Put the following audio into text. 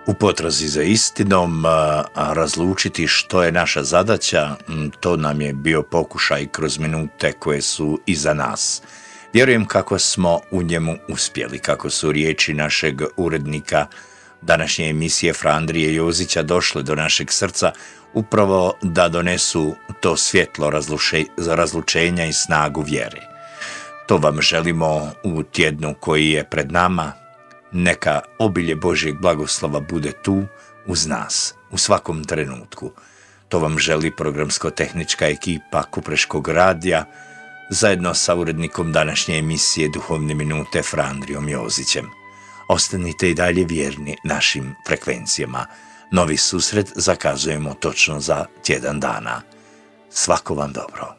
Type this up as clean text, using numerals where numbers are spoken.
U potrazi za istinom, razlučiti što je naša zadaća, to nam je bio pokušaj kroz minute koje su iza nas. Vjerujem kako smo u njemu uspjeli, kako su riječi našeg urednika današnje emisije Fra Andrije Jozića došle do našeg srca upravo da donesu to svjetlo razlučenja i snagu vjere. To vam želimo u tjednu koji je pred nama. Neka obilje Božjeg blagoslova bude tu uz nas u svakom trenutku. To vam želi programsko-tehnička ekipa Kupreškog radija zajedno sa urednikom današnje emisije Duhovne minute Fra Andrijom Jozićem. Ostanite i dalje vjerni našim frekvencijama. Novi susret zakazujemo točno za tjedan dana. Svako vam dobro.